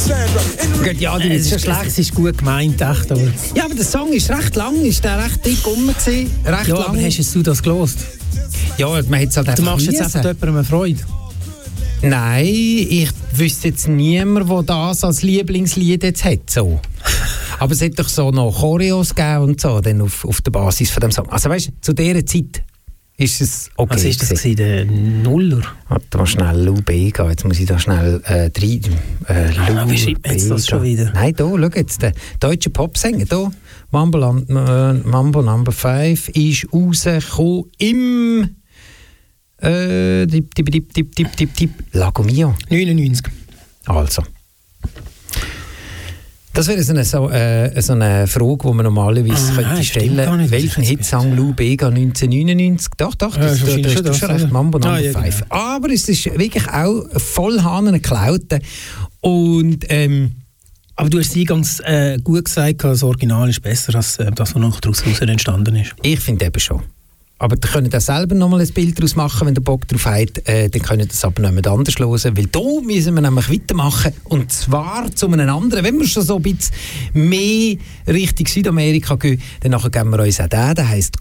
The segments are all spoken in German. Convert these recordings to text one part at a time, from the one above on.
Gut, ja, das ist schon schlecht, es ist gut gemeint, echt, aber... Ja, aber der Song ist recht lang, ist der recht dick rum gewesen, recht Ja, lang. aber hast du das gelost? Ja, man hat es halt Du einfach machst jetzt müssen. einfach jemandem eine Freude. Nein, ich wüsste jetzt niemand, der das als Lieblingslied jetzt hat, so. Aber es hat doch so noch Choreos gegeben und so, dann auf der Basis von dem Song. Also weißt du, zu dieser Zeit ist es okay. Was ist das gewesen, der Nuller? Warte mal schnell, Lou Bega, jetzt muss ich da schnell rein. Wie schreibt man jetzt das schon wieder? Nein, da, schau jetzt, der deutsche Popsänger, da, Mambo Number 5 ist rausgekommen im Lago Mio. 99. Also. Das wäre so eine Frage, die man normalerweise könnte stellen. Welchen Hit sang Lou Bega 1999? Doch, das ist schon recht. Mambo Number 5. Genau. Aber es ist wirklich auch voll Hahn geklaut. Und, aber du hast eingangs gut gesagt, das Original ist besser als das, was noch daraus entstanden ist. Ich finde eben schon. Aber ihr könnt auch selber noch mal ein Bild daraus machen, wenn ihr Bock drauf habt. Dann könnt ihr das aber noch jemand anders hören, weil da müssen wir nämlich weitermachen. Und zwar zu einem anderen. Wenn wir schon so ein bisschen mehr Richtung Südamerika gehen, dann nachher geben wir uns auch den. Der heisst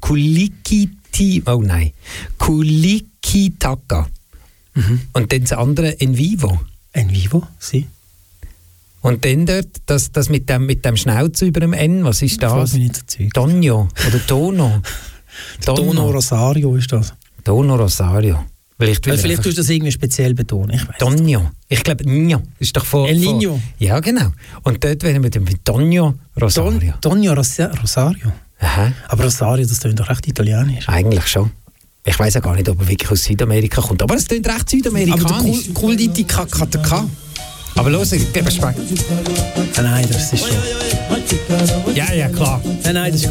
Kulikitaka. Mhm. Und dann das andere En Vivo. En Vivo, sie. Und dann dort, das mit dem Schnauz über dem N, was ist das? Tonio oder Tono. Tono Rosario ist das. Tono Rosario. Vielleicht tust du das irgendwie speziell betonen. Tonio. Ich glaube, Nino ist doch von... El Niño. Ja, genau. Und dort werden wir dann mit Tonio Rosario. Tonio Rosario? Aha. Aber Rosario, das klingt doch recht italienisch. Eigentlich schon. Ich weiss ja gar nicht, ob er wirklich aus Südamerika kommt. Aber es klingt recht südamerikanisch. Aber der Kulditi-K. Aber los, gib es Speck. Nein, das ist schon... Ja, klar. Nein, das ist